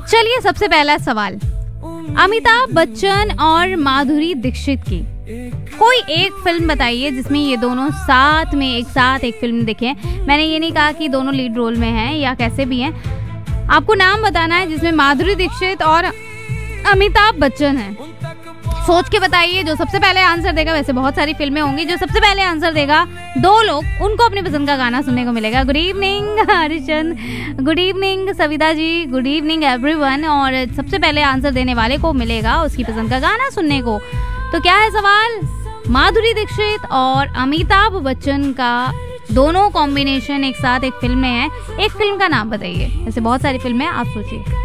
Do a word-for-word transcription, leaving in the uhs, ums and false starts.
चलिए सबसे पहला सवाल, अमिताभ बच्चन और माधुरी दीक्षित की कोई एक फिल्म बताइए जिसमें ये दोनों साथ में एक साथ एक फिल्म दिखे। मैंने ये नहीं कहा कि दोनों लीड रोल में हैं या कैसे भी हैं, आपको नाम बताना है जिसमें माधुरी दीक्षित और अमिताभ बच्चन हैं। सोच के बताइए, जो सबसे पहले आंसर देगा, वैसे बहुत सारी फिल्में होंगी, जो सबसे पहले आंसर देगा दो लोग, उनको अपनी पसंद का गाना सुनने को मिलेगा। Good evening Harichand, good evening Savita ji, good evening everyone. और सबसे पहले आंसर देने वाले को मिलेगा उसकी पसंद का गाना सुनने को। तो क्या है सवाल? माधुरी दीक्षित और अमिताभ बच्चन का दोनों कॉम्बिनेशन एक साथ एक फिल्म में है, एक फिल्म का नाम बताइए। ऐसे बहुत सारी फिल्में, आप सोचिए।